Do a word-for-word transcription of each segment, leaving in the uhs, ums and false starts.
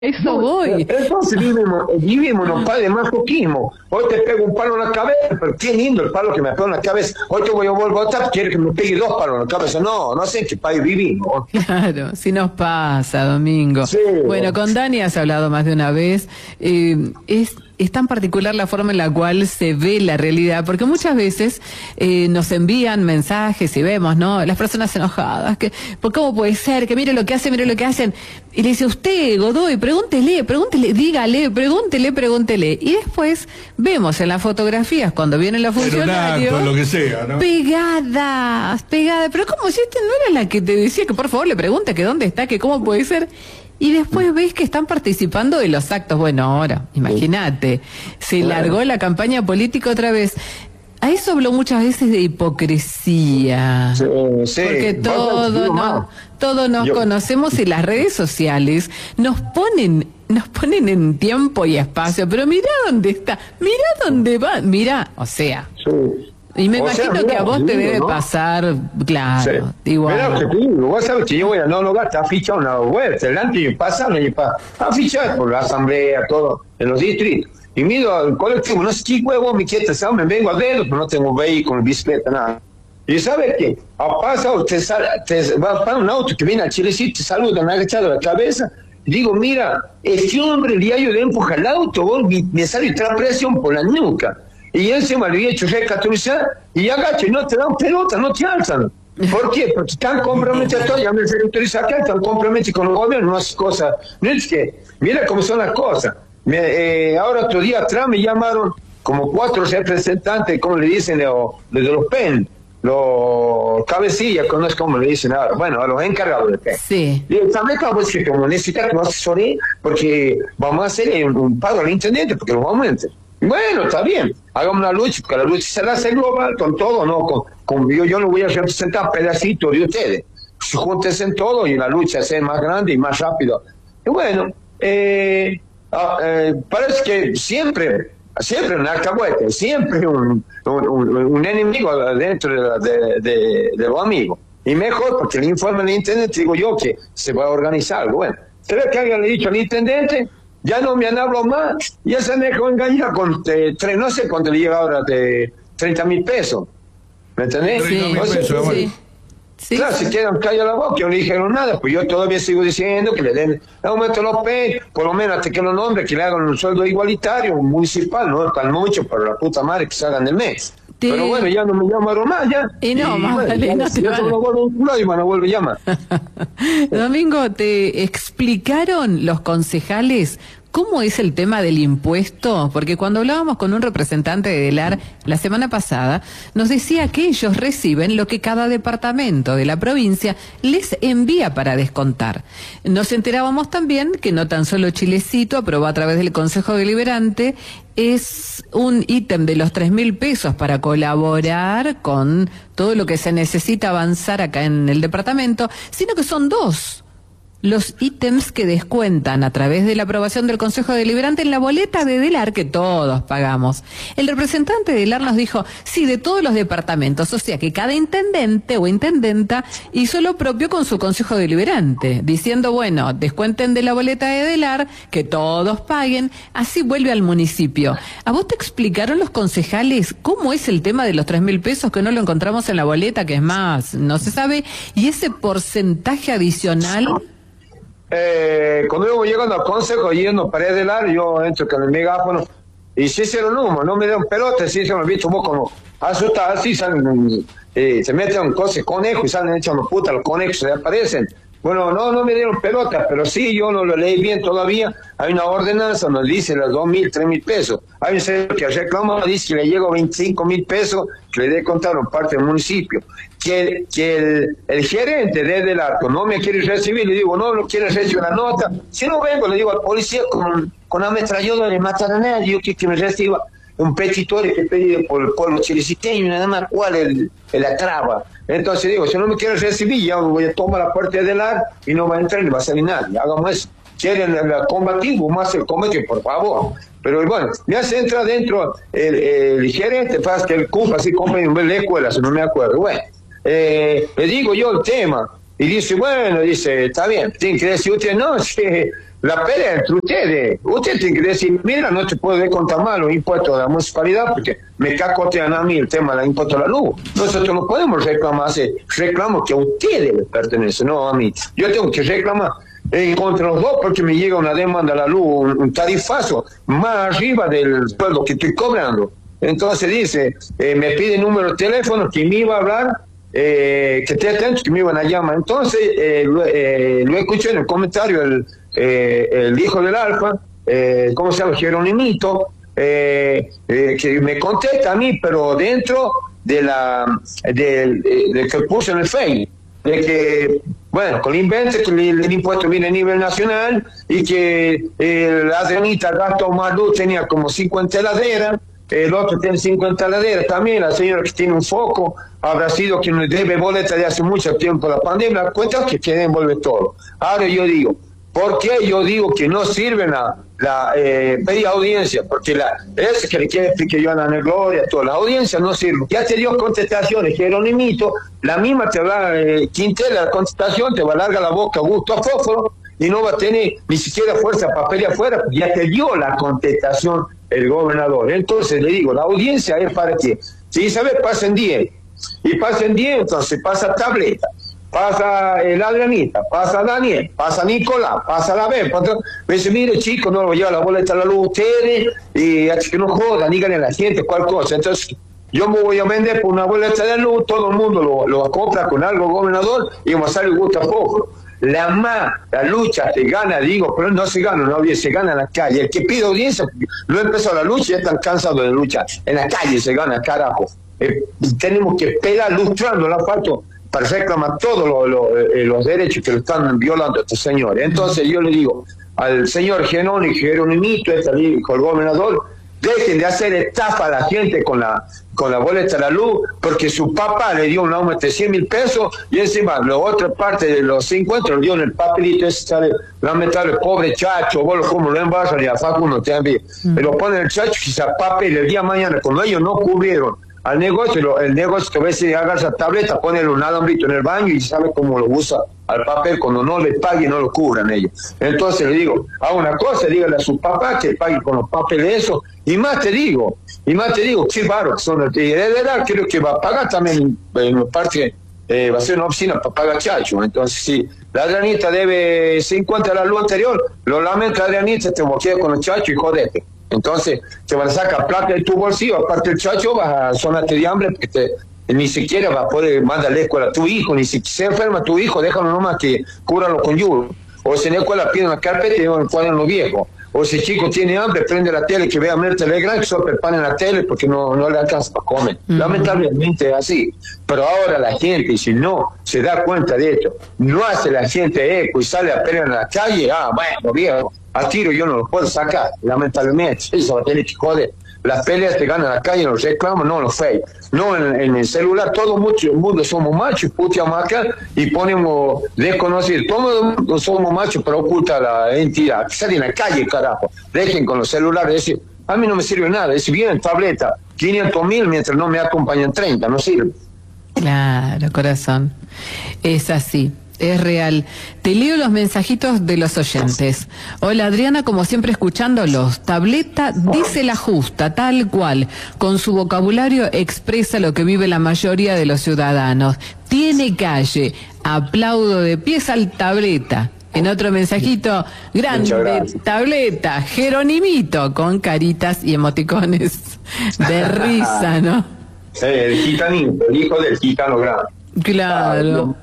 Eso No, voy. entonces vivimos, vivimos en un palo de masoquismo. Hoy te pego un palo en la cabeza, pero qué lindo el palo que me pegó en la cabeza. Hoy te voy a volver a votar, quiere que me pegue dos palos en la cabeza. No, no sé en qué país vivimos. Claro, sí nos pasa, Domingo. Sí. Bueno, con Dani has hablado más de una vez. Eh, es, es tan particular la forma en la cual se ve la realidad, porque muchas veces eh, nos envían mensajes y vemos, ¿no? Las personas enojadas, que, ¿por cómo puede ser? Que mire lo que hacen, mire lo que hacen. Y le dice, usted, Godoy, pregúntele, pregúntele, dígale, pregúntele, pregúntele. Y después vemos en las fotografías, cuando vienen los funcionarios, acto, lo que sea, ¿no? pegadas, pegadas. Pero como si esta no era la que te decía que por favor le pregunte que dónde está, que cómo puede ser. Y después ves que están participando de los actos. Bueno, ahora, imagínate, se largó la campaña política otra vez. A eso habló muchas veces de hipocresía. Sí, sí. Porque todo, no, todos nos Yo... conocemos y las redes sociales nos ponen, nos ponen en tiempo y espacio. Pero mira dónde está, mira dónde va, mira, o sea. Sí. Y me o imagino sea, mira, que a vos digo, te debe ¿no? pasar, claro, sí. igual. Mira, que te digo, vos sabés que yo voy a no lugar, está fichado una vuelta, delante y pasando y para, está fichado por la asamblea, todo, en los distritos. Y miro al colectivo, no sé qué huevo me quieta, ¿sabes? Me vengo a verlo, pero no tengo vehículo, bicicleta, nada. Y ¿sabes qué? A pasado, te, sal, te va para un auto que viene al Chilecito, te saludan, agachado la cabeza. Y digo, mira, este hombre el día yo le empuja el auto, vos, me, me sale otra presión por la nuca. Y él se me había hecho recatorizar y agacha y no te dan pelota, no te alzan. ¿Por qué? Porque están comprometidos todos, ya me recatorizar acá, están comprometidos con el gobierno, no hace cosas. No es que, mira cómo son las cosas. Me, eh, ahora otro día atrás me llamaron como cuatro representantes, como le dicen, de, de los P E N, los cabecillas, no es como le dicen ahora, bueno, a los encargados de P E N. Sí. Y también pues, que como necesitan que nos asesoren, porque vamos a hacer un, un pago al intendente, porque lo vamos a entender. Bueno, está bien, hagamos una lucha, porque la lucha se la hace global con todo, ¿no? Con, con, yo, yo no voy a representar pedacitos de ustedes. Júntense en todo y la lucha sea más grande y más rápido. Y bueno, eh, ah, eh, parece que siempre, siempre un alcahuete, siempre un, un, un, un enemigo dentro de, de, de, de los amigos. Y mejor, porque el informe del intendente, digo yo, que se va a organizar algo. Bueno, ¿será que alguien le ha dicho al intendente? Ya no me han hablado más, ya se han dejado engañar con, eh, tres, no sé cuánto le llega ahora, de treinta mil pesos. ¿Me entendés? Sí, o sea, sí, sí. Sí, claro, sí. si quedan callar la boca, no le dijeron nada, pues yo todavía sigo diciendo que le den aumento a los P E N, por lo menos hasta que los nombres, que le hagan un sueldo igualitario, un municipal, no es tan mucho, pero la puta madre que salgan del mes. Te... Pero bueno, ya no me llamaron más, ya. Y no, y, más bueno, vale, ya, no te ya van. se me lo vuelvo un culo y me lo vuelve a llamar. Domingo, ¿te explicaron los concejales cómo es el tema del impuesto? Porque cuando hablábamos con un representante de DELAR la semana pasada, nos decía que ellos reciben lo que cada departamento de la provincia les envía para descontar. Nos enterábamos también que no tan solo Chilecito aprobó a través del Consejo Deliberante, es un ítem de los tres mil pesos para colaborar con todo lo que se necesita avanzar acá en el departamento, sino que son dos los ítems que descuentan a través de la aprobación del Consejo Deliberante en la boleta de DELAR que todos pagamos. El representante de DELAR nos dijo, sí, de todos los departamentos, o sea que cada intendente o intendenta hizo lo propio con su Consejo Deliberante, diciendo, bueno, descuenten de la boleta de DELAR, que todos paguen, así vuelve al municipio. ¿A vos te explicaron los concejales cómo es el tema de los tres mil pesos que no lo encontramos en la boleta, que es más, no se sabe, y ese porcentaje adicional? Eh, cuando yo voy llegando al consejo y yo no paré de hablar, yo entro con el megáfono y si se lo humo, no me dan pelota, si se me visto vos como asustado, así salen, eh, se meten un coche conejo y salen echando puta, los conejos se aparecen. Bueno, no, no me dieron pelota, pero sí, yo no lo leí bien todavía. Hay una ordenanza, nos dice los dos mil, tres mil pesos. Hay un señor que reclama, dice que le llegó veinticinco mil pesos, que le dé contar en parte del municipio. Que, que el, el gerente de DELAR no me quiere recibir, le digo, no, no quiere recibir una nota. Si no vengo, le digo al policía con, con ametralladora de matar a nadie, yo quiero que me reciba un petitorio que pedido por el pueblo chileciteño, nada más, cuál es el, el la traba. Entonces digo, si no me quiere recibir, ya voy a tomar la puerta de DELAR y no va a entrar ni va a salir nadie. Hagamos eso. Quieren el combativo, más el combate, por favor. Pero bueno, me hace entrar dentro el, el gerente, para que el cumpla, así como en la escuela, si no me acuerdo. Bueno, eh, le digo yo el tema, y dice, bueno, dice, está bien, tiene que decir usted, no, sí, la pelea entre ustedes. Usted tiene que decir, mira, no te puedo descontar más los impuestos de la municipalidad porque me cacotean a mí el tema del impuesto a la luz. Nosotros no podemos reclamar, reclamo que a ustedes les pertenece, no a mí. Yo tengo que reclamar en contra de los dos porque me llega una demanda a la luz, un, un tarifazo más arriba del sueldo que estoy cobrando. Entonces dice, eh, me pide número de teléfono que me iba a hablar, eh, que esté atento, que me iban a llamar. Entonces eh, lo, eh, lo escuché en el comentario el, eh, el hijo del Alfa, eh, ¿cómo se llama? Jeronimito, eh, eh, que me contesta a mí, pero dentro de la de, de, de que puse en el Facebook, de que, bueno, con el invento que el, el impuesto viene a nivel nacional y que eh, la Adrianita gastó más luz, tenía como cincuenta heladeras. El otro tiene cincuenta heladeras también, la señora que tiene un foco, habrá sido quien nos debe boleta de hace mucho tiempo la pandemia, la cuenta que quieren envolver todo. Ahora yo digo, ¿por qué yo digo que no sirve la, la eh, pedir audiencia? Porque la, es que le quiere explicar yo a Ana Gloria, toda la audiencia no sirve. Ya te dio contestaciones, Jeronimito, la misma te va, eh, Quintela, la contestación te va a largar la boca gusto a fósforo y no va a tener ni siquiera fuerza para pelear afuera, ya te dio la contestación el gobernador. Entonces le digo, la audiencia es para que, si sabes, pasen diez, y pasen diez, entonces pasa Tableta, pasa el Adrianita, pasa Daniel, pasa Nicolás, pasa la B, me dice, mire chicos, no lo lleva la boleta a la luz ustedes, y así que no jodan, díganle a la gente cuál cosa. Entonces yo me voy a vender por una boleta de luz, todo el mundo lo, lo compra con algo gobernador, y vamos a salir gusto a poco. La más, la lucha se gana, digo, pero no se gana, no, se gana en la calle. El que pide audiencia, no empezó la lucha, ya están cansados de luchar. En la calle se gana, carajo. Eh, tenemos que pegar lustrando el asfalto para reclamar todos lo, lo, eh, los derechos que lo están violando a estos señores. Entonces yo le digo al señor Genoni, Jeronimito, este dijo el gobernador, dejen de hacer estafa a la gente con la con la boleta de la luz, porque su papá le dio un aumento de cien mil pesos y encima la otra parte de los cincuenta lo dio en el papelito ese, ¿sabe? Lamentable, pobre chacho, vos como lo embasan y a Facu no te envía. Mm. Pero pone el chacho quizá papel el día de mañana, cuando ellos no cubrieron al negocio, lo, el negocio que a veces agarra esa tableta, pone un alambrito en el baño y sabe cómo lo usa al papel cuando no le pague y no lo cubran ellos. Entonces le digo, a una cosa, dígale a su papá que pague con los papeles eso, y más te digo, y más te digo, qué baro que son, de edad creo que va a pagar también en parte, eh, va a ser una oficina para pagar chacho. Entonces si la Adrianita debe cincuenta a la luz anterior, lo lamento Adrianita, te boquea con el chacho y jodete. Entonces te van a sacar plata de tu bolsillo, aparte el chacho vas a sonarte de hambre porque te, ni siquiera va a poder mandarle a la escuela a tu hijo, ni si se enferma tu hijo, déjalo nomás que cúralo con yugo. O si en la escuela piden una carpeta y van a los viejos. O si el chico tiene hambre, prende la tele, que vea Mer Telegram, que sopla el pan en la tele porque no, no le alcanza para comer. Uh-huh. Lamentablemente es así. Pero ahora la gente, si no se da cuenta de esto, no hace la gente eco y sale a pelear en la calle, ah, bueno, viejo, a tiro yo no lo puedo sacar, lamentablemente. Eso va a tener que joder. Las peleas te ganan en la calle, los reclamos, no los fake. No en, en el celular, todo mucho, el mundo somos machos, puteamos acá y ponemos desconocidos. Todos somos machos, pero oculta la entidad. Salen en la calle, carajo. Dejen con los celulares, decir, a mí no me sirve nada. Si vienen tableta, quinientos mil mientras no me acompañan treinta, no sirve. Claro, corazón. Es así. Es real. Te leo los mensajitos de los oyentes. Hola Adriana, como siempre escuchándolos. Tableta dice la justa, tal cual. Con su vocabulario expresa lo que vive la mayoría de los ciudadanos. Tiene calle. Aplaudo de pies al Tableta. En otro mensajito, grande Tableta, Jeronimito, con caritas y emoticones de risa, ¿no? Eh, el gitanito, el hijo del gitano grande. Claro.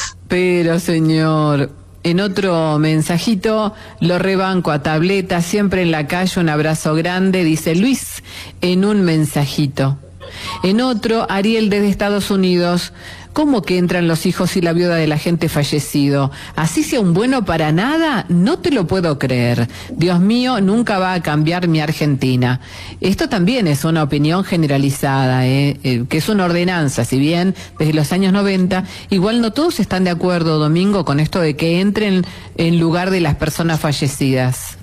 Pero señor, en otro mensajito, lo rebanco a Tableta, siempre en la calle, un abrazo grande, dice Luis, en un mensajito. En otro, Ariel desde Estados Unidos, ¿cómo que entran los hijos y la viuda del agente fallecido? ¿Así sea un bueno para nada? No te lo puedo creer. Dios mío, nunca va a cambiar mi Argentina. Esto también es una opinión generalizada, ¿eh? Eh, que es una ordenanza, si bien desde los años noventa, igual no todos están de acuerdo, Domingo, con esto de que entren en lugar de las personas fallecidas.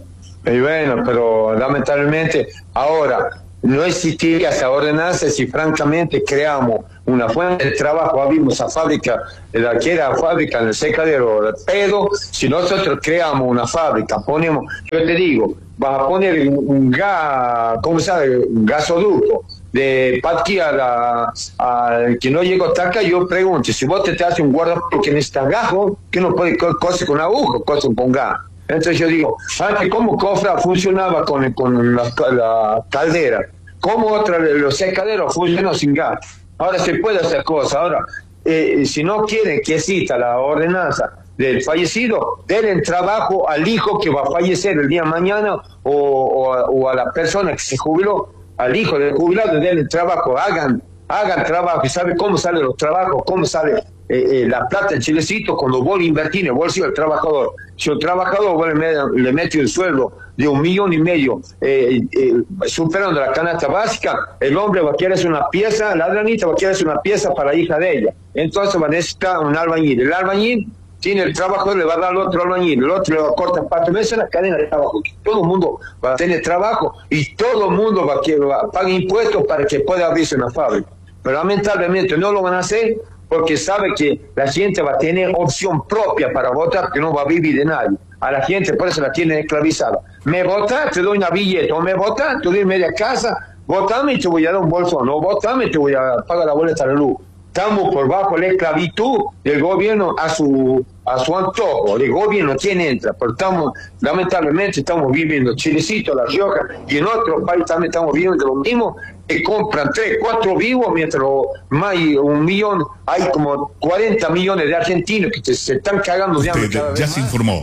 Y bueno, pero lamentablemente ahora no existiría esa ordenanza si francamente creamos una fuente de trabajo, abrimos esa fábrica, la que era fábrica en el secadero, pero si nosotros creamos una fábrica, ponemos, yo te digo, vas a poner un, un gas, ¿cómo se llama? Un gasoducto de Patquí a la, al que no llegó hasta acá. Yo pregunto, si vos te, te haces un guardaparque que necesitas gas, que no puede coser con aguja, coser con gas. Entonces yo digo, antes cómo Cofra funcionaba con, con la, la caldera, cómo otra, los secaderos funcionan sin gas. Ahora se puede hacer cosas. Ahora, eh, si no quieren que exista la ordenanza del fallecido, denle trabajo al hijo que va a fallecer el día de mañana o, o, a, o a la persona que se jubiló, al hijo del jubilado, denle trabajo, hagan, hagan trabajo. ¿Y sabe cómo salen los trabajos? ¿Cómo sale eh, eh, la plata en Chilecito? Cuando vos invertís en el bolsillo del trabajador. Si el trabajador vos le, le mete un sueldo de un millón y medio eh, eh, superando la canasta básica, el hombre va a querer hacer una pieza, la ladranita va a querer hacer una pieza para la hija de ella. Entonces va a necesitar un albañil. El albañil tiene el trabajo, le va a dar al otro albañil, el otro le va a cortar cuatro meses la cadena de trabajo. Todo el mundo va a tener trabajo y todo el mundo va a, que, va a pagar impuestos para que pueda abrirse una fábrica. Pero lamentablemente no lo van a hacer porque sabe que la gente va a tener opción propia para votar, que no va a vivir de nadie. A la gente por eso la tienen esclavizada. Me votas, te doy una billeta, o me votas, te doy media casa, votame y te voy a dar un bolsón, o votame y te voy a pagar la boleta de luz. Estamos por bajo la esclavitud del gobierno a su a su antojo. El gobierno quien entra, pero estamos, lamentablemente estamos viviendo Chilecito, La Rioja y en otros países también estamos viviendo lo mismo, que compran tres, cuatro vivos, mientras más hay un millón, hay como cuarenta millones de argentinos que se están cagando de hambre. Usted ya se informó.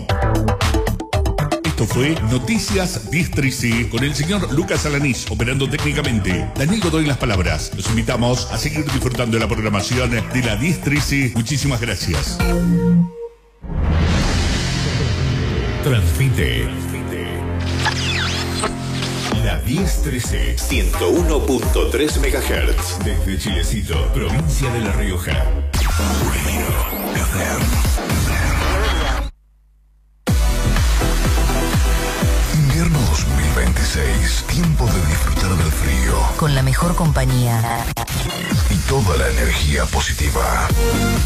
Esto fue Noticias diez trece con el señor Lucas Alanís operando técnicamente. Daniel Godoy en las palabras. Los invitamos a seguir disfrutando de la programación de la diez trece. Muchísimas gracias. Transmite la diez trece, ciento uno punto tres megahertz desde Chilecito, provincia de La Rioja. Invierno dos mil veintiséis, tiempo de disfrutar del frío con la mejor compañía y toda la energía positiva.